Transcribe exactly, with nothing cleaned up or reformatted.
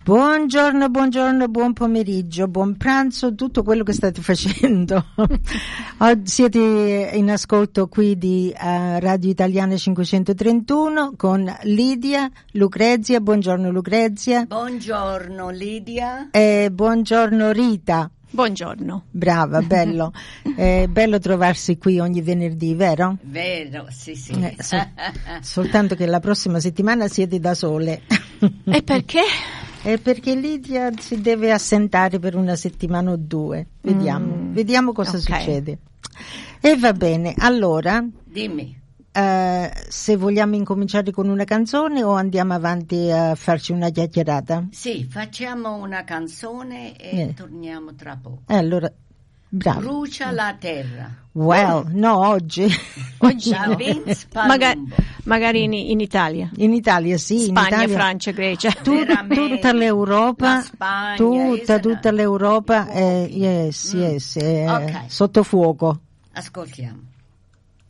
Buongiorno, buongiorno, buon pomeriggio, buon pranzo, tutto quello che state facendo. Oggi siete in ascolto qui di uh, Radio Italiana cinquecentotrentuno con Lidia, Lucrezia. Buongiorno Lucrezia. Buongiorno Lidia. E buongiorno Rita. Buongiorno. Brava, bello. È bello trovarsi qui ogni venerdì, vero? Vero, sì, sì. Eh, so, soltanto che la prossima settimana siete da sole. E perché? È perché Lidia si deve assentare per una settimana o due. Vediamo, mm. vediamo cosa okay. succede. E va bene, allora. Dimmi. Uh, se vogliamo incominciare con una canzone o andiamo avanti a farci una chiacchierata? Sì, facciamo una canzone e eh. torniamo tra poco. Eh, allora, bravo. Brucia la terra. Well, no, oggi. Oggi da no. Vince magari, magari in, in Italia. In Italia, sì. Spagna, in Italia, Francia, Grecia. Tu, tutta l'Europa, Spagna, tutta, tutta l'Europa, è, yes, mm. yes, è okay. sotto fuoco. Ascoltiamo.